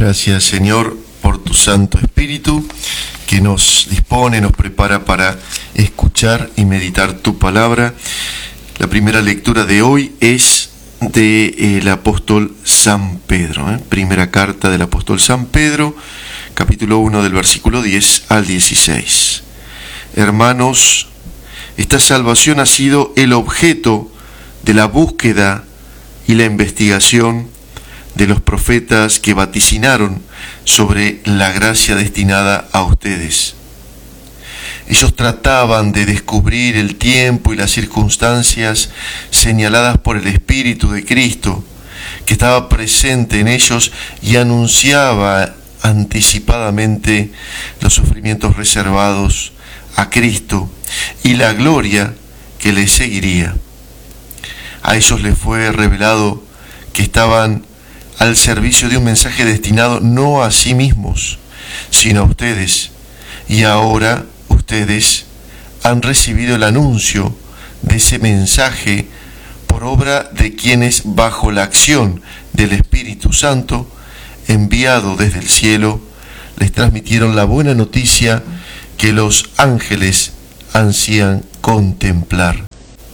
Gracias, Señor, por tu Santo Espíritu que nos dispone, nos prepara para escuchar y meditar tu palabra. La primera lectura de hoy es del apóstol San Pedro, primera carta del apóstol San Pedro, capítulo 1 del versículo 10 al 16. Hermanos, esta salvación ha sido el objeto de la búsqueda y la investigación de los profetas que vaticinaron sobre la gracia destinada a ustedes. Ellos trataban de descubrir el tiempo y las circunstancias señaladas por el Espíritu de Cristo, que estaba presente en ellos y anunciaba anticipadamente los sufrimientos reservados a Cristo y la gloria que les seguiría. A ellos les fue revelado que estaban al servicio de un mensaje destinado no a sí mismos, sino a ustedes. Y ahora ustedes han recibido el anuncio de ese mensaje por obra de quienes, bajo la acción del Espíritu Santo, enviado desde el cielo, les transmitieron la buena noticia que los ángeles ansían contemplar.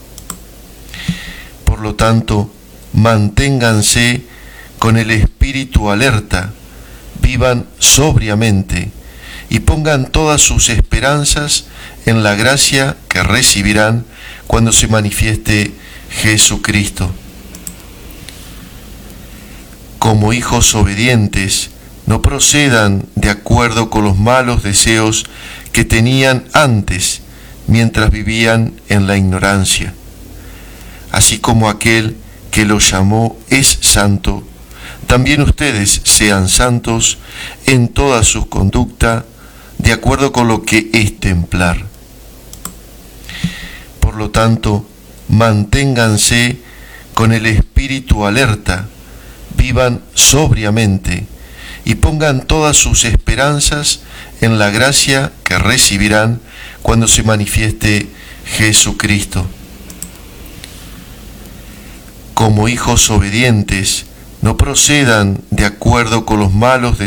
Por lo tanto, manténganse con el espíritu alerta, vivan sobriamente y pongan todas sus esperanzas en la gracia que recibirán cuando se manifieste Jesucristo. Como hijos obedientes, no procedan de acuerdo con los malos deseos que tenían antes mientras vivían en la ignorancia. Así como aquel que los llamó es santo, también ustedes sean santos en toda su conducta, de acuerdo con lo que es templar. Por lo tanto, manténganse con el espíritu alerta, vivan sobriamente y pongan todas sus esperanzas en la gracia que recibirán cuando se manifieste Jesucristo. Como hijos obedientes, no procedan de acuerdo con los malos deseos